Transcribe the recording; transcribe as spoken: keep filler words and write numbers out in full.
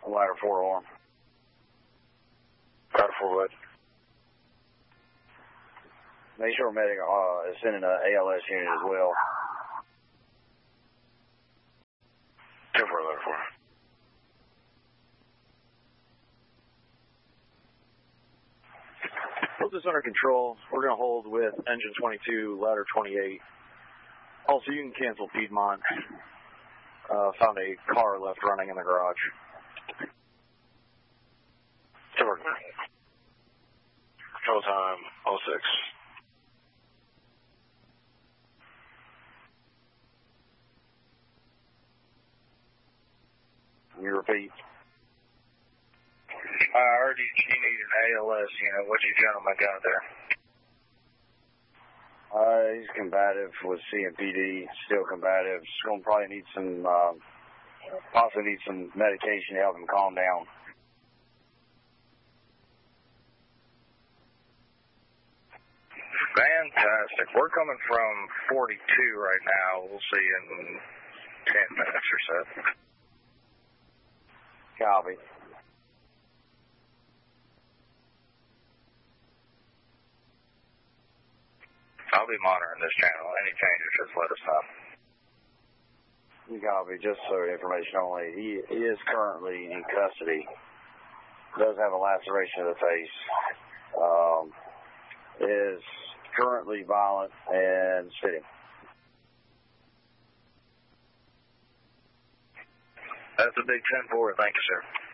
ladder four alarm. Ladder four what? Make sure medic uh, is sending an A L S unit as well. ten four, ladder four. Hold this under control. We're going to hold with engine twenty-two, ladder twenty-eight. Also, you can cancel Piedmont. Uh, found a car left running in the garage. Jordan. Control time, oh six. Can you repeat? I heard you, you need an A L S unit. What you gentlemen got there? Uh, he's combative with C M P D, still combative. He's going to probably need some, uh, possibly need some medication to help him calm down. Fantastic. We're coming from forty-two right now. We'll see in ten minutes or so. Copy. I'll be monitoring this channel. Any changes, just let us know. You copy, just so information only. He, he is currently in custody. Does have a laceration of the face. Um, is currently violent and spitting. That's a big ten four. Thank you, sir.